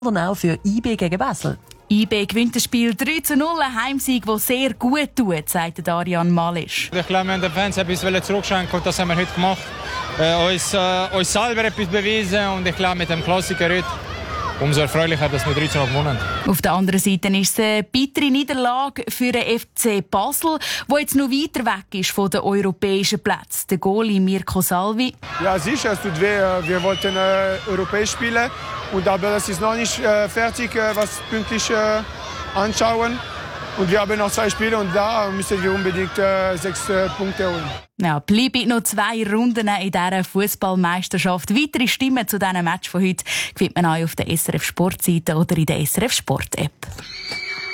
Und auch für IB gegen Basel. IB gewinnt das Spiel 3:0, ein Heimsieg, der sehr gut tut, sagt Arian Malisch. Ich glaube, wir haben den Fans etwas zurückschenken und das haben wir heute gemacht. Uns selber etwas bewiesen und ich glaube, mit dem Klassiker heute umso erfreulicher, dass wir 3:0 gewonnen haben. Auf der anderen Seite ist es eine bittere Niederlage für den FC Basel, der jetzt noch weiter weg ist von den europäischen Plätzen. Der Goalie Mirko Salvi. Ja, sicher, es tut weh. Wir wollten europäisch spielen, aber es ist noch nicht fertig, was pünktlich anschauen. Und wir haben noch 2 Spiele und da müssen wir unbedingt 6 Punkte holen. Ja, bleiben noch 2 Runden in dieser Fußballmeisterschaft. Weitere Stimmen zu diesem Match von heute findet man auch auf der SRF Sportseite oder in der SRF Sport App.